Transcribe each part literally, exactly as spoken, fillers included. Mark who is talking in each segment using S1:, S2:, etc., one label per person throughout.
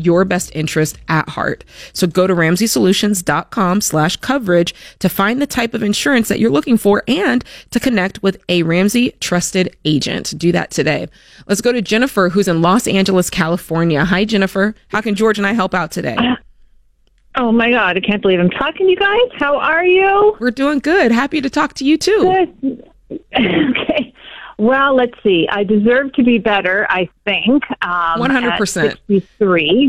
S1: your best interest at heart. So go to ramsey solutions dot com slash coverage to find the type of insurance that you're looking for and to connect with a Ramsey trusted agent. Do that today. Let's go to Jennifer, who's in Los Angeles, California. Hi, Jennifer. How can George and I help out today?
S2: Oh, my God. I can't believe I'm talking to you guys. How are you?
S1: We're doing good. Happy to talk to you, too.
S2: Good. Okay. Well, let's see. I deserve to be better, I think. Um,
S1: one hundred percent.
S2: At sixty-three.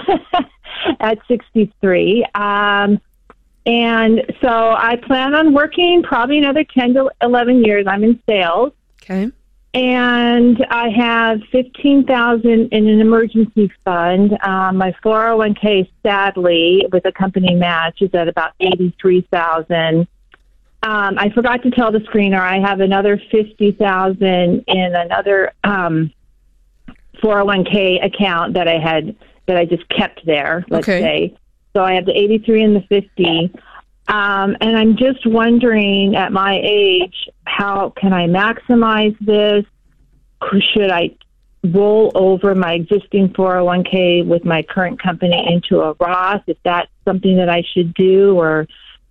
S2: At sixty-three. Um, and so I plan on working probably another ten to eleven years. I'm in sales.
S1: Okay.
S2: And I have fifteen thousand dollars in an emergency fund. Um, my four oh one k, sadly, with a company match, is at about eighty-three thousand dollars. Um, I forgot to tell the screener I have another fifty thousand dollars in another um, four oh one k account that I had that I just kept there. Let's
S1: okay.
S2: say. So I have the eighty-three and the fifty, um, and I'm just wondering, at my age, how can I maximize this? Should I roll over my existing four oh one k with my current company into a Roth? Is that something that I should do, or?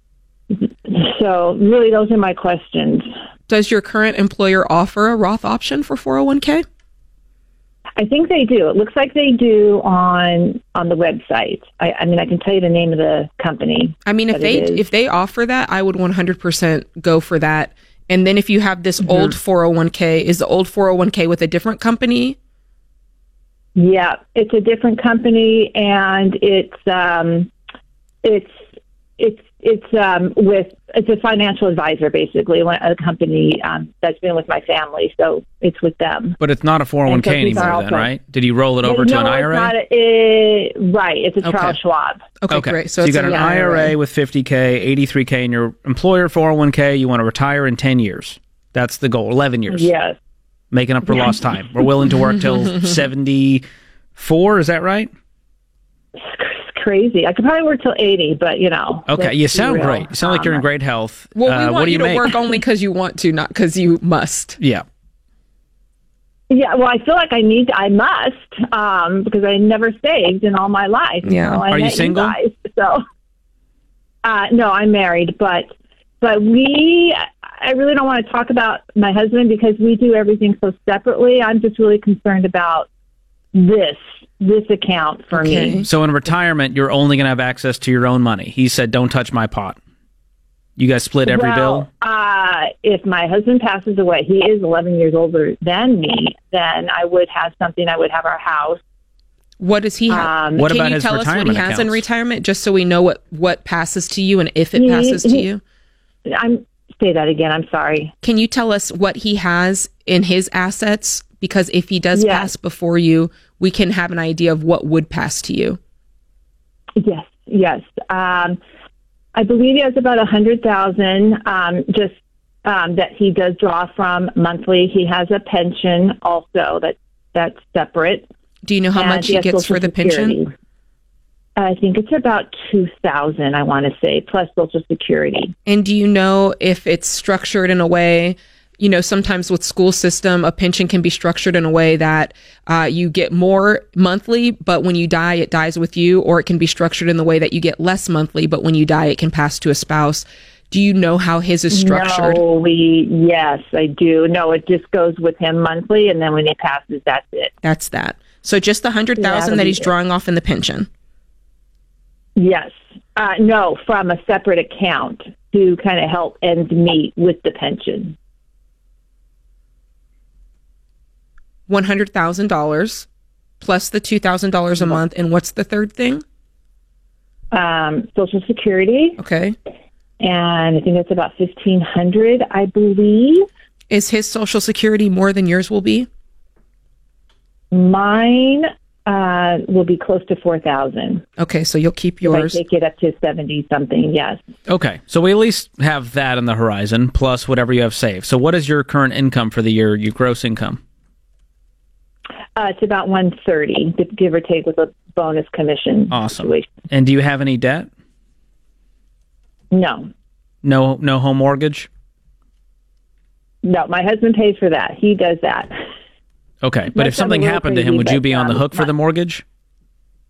S2: So really, those are my questions.
S1: Does your current employer offer a Roth option for four oh one k?
S2: I think they do. It looks like they do on on the website. I, I mean, I can tell you the name of the company.
S1: I mean, if they if they offer that, I would one hundred percent go for that. And then if you have this mm-hmm. old four oh one k, is the old four oh one k with a different company?
S2: Yeah, it's a different company, and it's um, it's it's it's um, with it's a financial advisor, basically, a company um, that's been with my family, so it's with them.
S3: But it's not a four oh one k anymore, then, also, right? Did he roll it over
S2: no,
S3: to an I R A?
S2: It's not a, it, right, it's a
S1: okay.
S2: Charles Schwab.
S1: Okay,
S3: okay.
S1: great.
S3: So,
S1: so
S3: you got an I R A,
S2: I R A
S3: with fifty k, eighty-three k in your employer four oh one k. You want to retire in ten years. That's the goal. eleven years.
S2: Yes.
S3: Making up for lost time. We're willing to work till seventy-four. Is that right?
S2: Crazy. I could probably work till eighty, but you know.
S3: Okay, you sound great. You sound like you're in great health.
S1: Well, we
S3: uh,
S1: want
S3: what do
S1: you,
S3: you
S1: to
S3: make?
S1: work only because you want to, not because you must.
S3: Yeah.
S2: Yeah, well, I feel like I need, I must, um, because I never saved in all my life.
S1: Yeah.
S2: So I
S3: Are you
S2: met
S3: single?
S2: guys, so, uh, no, I'm married, but, but we, I really don't want to talk about my husband because we do everything so separately. I'm just really concerned about this. this account for
S1: okay.
S2: me.
S3: So in retirement, you're only going to have access to your own money. He said, don't touch my pot. You guys split every
S2: well,
S3: bill?
S2: Uh, if my husband passes away, he is eleven years older than me, then I would have something. I would have our house.
S1: What does he have?
S2: Um,
S3: what
S1: Can
S3: about
S1: you
S3: his
S1: tell us what he
S3: retirement
S1: has in
S3: accounts?
S1: retirement, just so we know what, what passes to you and if it
S2: He-
S1: passes to
S2: he-
S1: you?
S2: I'm say that again. I'm sorry.
S1: Can you tell us what he has in his assets? Because if he does
S2: Yes.
S1: pass before you, we can have an idea of what would pass to you.
S2: Yes, yes. Um, I believe he has about a hundred thousand. Um, just um, that he does draw from monthly. He has a pension also that that's separate.
S1: Do you know how
S2: And
S1: much he
S2: has
S1: gets
S2: Social
S1: for the pension?
S2: Security. I think it's about two thousand. I want to say plus Social Security.
S1: And do you know if it's structured in a way? You know, sometimes with school system, a pension can be structured in a way that uh, you get more monthly, but when you die, it dies with you, or it can be structured in the way that you get less monthly, but when you die, it can pass to a spouse. Do you know how his is structured?
S2: No, we, yes, I do. No, it just goes with him monthly, and then when he passes, that's it.
S1: That's that. So just the hundred thousand
S2: Yeah,
S1: that he's
S2: it.
S1: drawing off in the pension.
S2: Yes. Uh, no, from a separate account to kind of help ends meet with the pension.
S1: one hundred thousand dollars plus the two thousand dollars a month. And what's the third thing?
S2: Um, Social Security.
S1: Okay.
S2: And I think that's about fifteen hundred dollars, I believe.
S1: Is his Social Security more than yours will be?
S2: Mine uh, will be close to four thousand dollars.
S1: Okay, so you'll keep
S2: If
S1: yours.
S2: I take it up to seventy-something, yes.
S3: Okay, so we at least have that on the horizon, plus whatever you have saved. So what is your current income for the year, your gross income?
S2: Uh, it's about one hundred thirty, give or take, with a bonus commission.
S3: Awesome.
S2: Situation.
S3: And do you have any debt?
S2: No.
S3: No, no home mortgage?
S2: No, my husband pays for that. He does that.
S3: Okay, but
S2: My
S3: if
S2: son
S3: something
S2: a little
S3: happened to him,
S2: crazy,
S3: would you
S2: but,
S3: be on the
S2: um,
S3: hook for
S2: my-
S3: the mortgage?